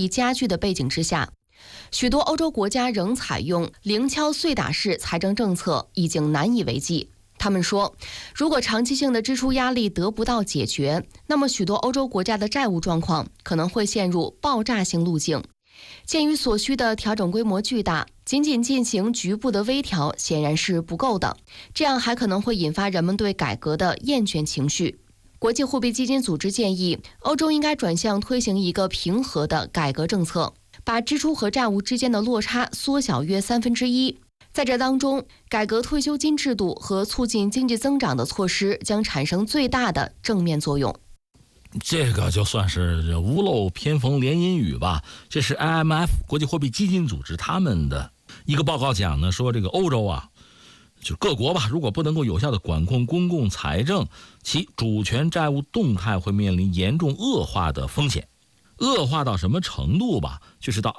力加剧的背景之下，许多欧洲国家仍采用零敲碎打式财政政策，已经难以为继。他们说，如果长期性的支出压力得不到解决，那么许多欧洲国家的债务状况可能会陷入爆炸性路径。鉴于所需的调整规模巨大，仅仅进行局部的微调显然是不够的，这样还可能会引发人们对改革的厌倦情绪。国际货币基金组织建议，欧洲应该转向推行一个平和的改革政策，把支出和债务之间的落差缩小约1/3。在这当中，改革退休金制度和促进经济增长的措施将产生最大的正面作用。 这个就算是屋漏偏逢连阴雨吧。这是 IMF 国际货币基金组织他们的一个报告讲呢，说这个欧洲啊，就各国吧，如果不能够有效的管控公共财政，其主权债务动态会面临严重恶化的风险。恶化到什么程度吧？就是到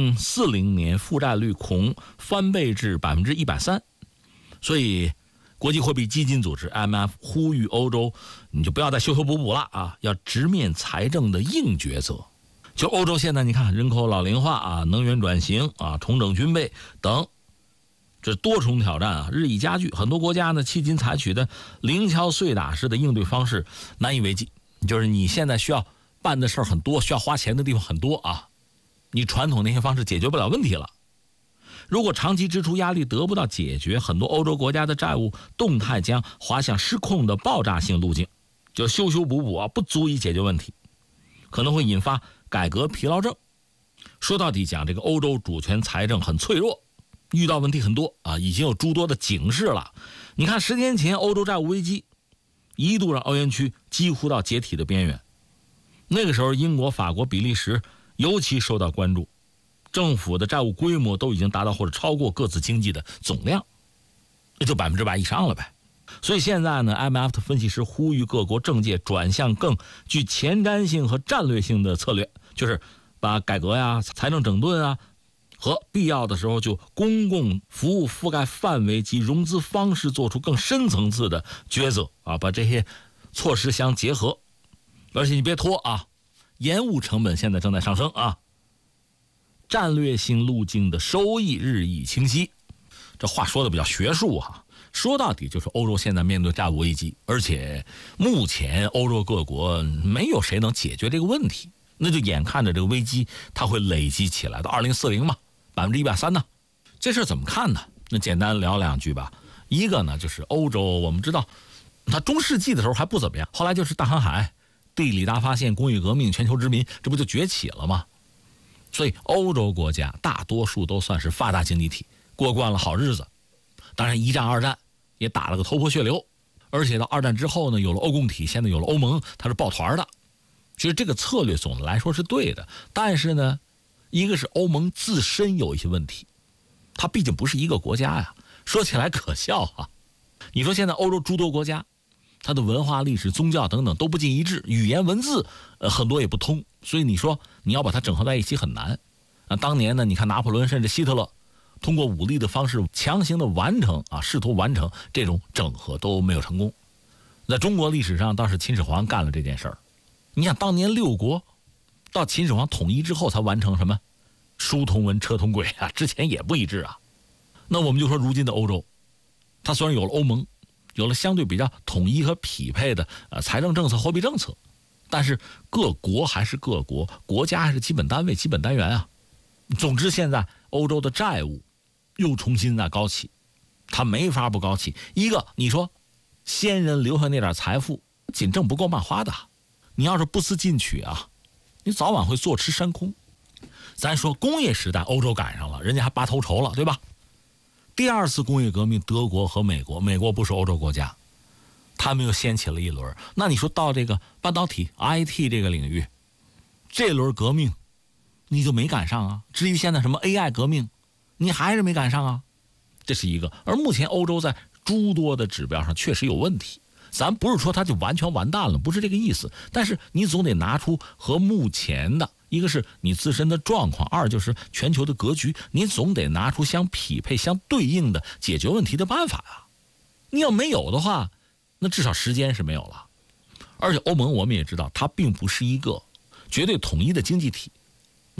2040年负债率恐翻倍至130%。所以国际货币基金组织 IMF 呼吁欧洲，你就不要再修修补补了啊，要直面财政的硬抉择。就欧洲现在你看，人口老龄化啊，能源转型啊，重整军备等，这多重挑战啊日益加剧。很多国家呢，迄今采取的零敲碎打式的应对方式难以为继，就是你现在需要办的事儿很多，需要花钱的地方很多啊，你传统那些方式解决不了问题了。如果长期支出压力得不到解决，很多欧洲国家的债务动态将滑向失控的爆炸性路径，就修修补补啊，不足以解决问题，可能会引发改革疲劳症。说到底讲，这个欧洲主权财政很脆弱，遇到问题很多啊，已经有诸多的警示了。你看10年前欧洲债务危机一度让欧元区几乎到解体的边缘，那个时候英国、法国、比利时尤其受到关注，政府的债务规模都已经达到或者超过各自经济的总量，那就100%以上了呗。所以现在呢 IMF 的分析师呼吁各国政界转向更具前瞻性和战略性的策略，就是把改革呀、财政整顿啊和必要的时候就公共服务覆盖范围及融资方式做出更深层次的抉择啊，把这些措施相结合。而且你别拖啊，延误成本现在正在上升啊，战略性路径的收益日益清晰。这话说的比较学术啊，说到底就是欧洲现在面对债务危机，而且目前欧洲各国没有谁能解决这个问题，那就眼看着这个危机它会累积起来到2040嘛，130%呢。这事怎么看呢？那简单聊两句吧。一个呢，就是欧洲我们知道它中世纪的时候还不怎么样，后来就是大航海、地理大发现、工业革命、全球殖民，这不就崛起了吗？所以欧洲国家大多数都算是发达经济体，过惯了好日子。当然一战二战也打了个头破血流，而且到二战之后呢，有了欧共体，现在有了欧盟，它是抱团的。其实这个策略总的来说是对的，但是呢，一个是欧盟自身有一些问题，它毕竟不是一个国家呀。说起来可笑啊，你说现在欧洲诸多国家，它的文化、历史、宗教等等都不尽一致，语言文字很多也不通，所以你说你要把它整合在一起很难。当年呢，你看拿破仑甚至希特勒通过武力的方式强行的完成啊，试图完成这种整合都没有成功。在中国历史上倒是秦始皇干了这件事儿。你想当年六国到秦始皇统一之后才完成什么书同文车同轨啊，之前也不一致啊。那我们就说如今的欧洲，它虽然有了欧盟，有了相对比较统一和匹配的财政政策、货币政策，但是各国还是各国，国家还是基本单位、基本单元啊。总之现在欧洲的债务又重新在高起，它没法不高起。一个你说先人留下那点财富仅挣不够漫花的，你要是不思进取啊，你早晚会坐吃山空。咱说工业时代欧洲赶上了，人家还拔头筹了，对吧？第二次工业革命，德国和美国不是欧洲国家，他们又掀起了一轮。那你说到这个半导体 IT 这个领域，这轮革命你就没赶上啊。至于现在什么 AI 革命，你还是没赶上啊，这是一个。而目前欧洲在诸多的指标上确实有问题，咱不是说它就完全完蛋了，不是这个意思，但是你总得拿出和目前的，一个是你自身的状况，二就是全球的格局，你总得拿出相匹配、相对应的解决问题的办法啊。你要没有的话，那至少时间是没有了。而且欧盟我们也知道，它并不是一个绝对统一的经济体，